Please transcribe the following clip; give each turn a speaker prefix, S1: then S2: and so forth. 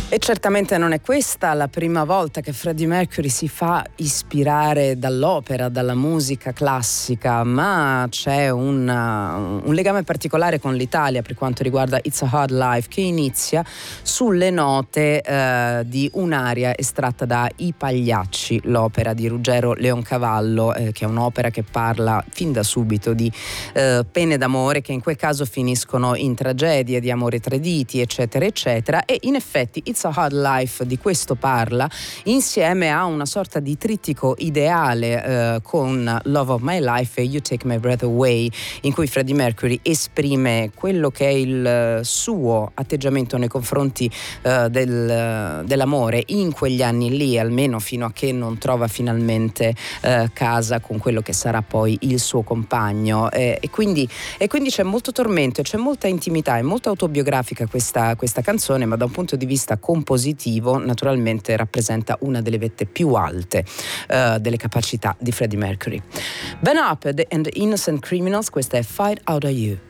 S1: E certamente non è questa la prima volta che Freddie Mercury si fa ispirare dall'opera, dalla musica classica, ma c'è un legame particolare con l'Italia per quanto riguarda It's a Hard Life, che inizia sulle note di un'aria estratta da I Pagliacci, l'opera di Ruggero Leoncavallo, che è un'opera che parla fin da subito di pene d'amore che in quel caso finiscono in tragedie, di amori traditi, eccetera eccetera, e in effetti It's a Hard Life di questo parla, insieme a una sorta di trittico ideale con Love of My Life e You Take My Breath Away, in cui Freddie Mercury esprime quello che è il suo atteggiamento nei confronti dell'amore in quegli anni lì, almeno fino a che non trova finalmente casa con quello che sarà poi il suo compagno, e quindi c'è molto tormento, c'è molta intimità, è molto autobiografica questa canzone, ma da un punto di vista compositivo naturalmente rappresenta una delle vette più alte delle capacità di Freddie Mercury. Ben Up and the Innocent Criminals, questa è Fight Out of You.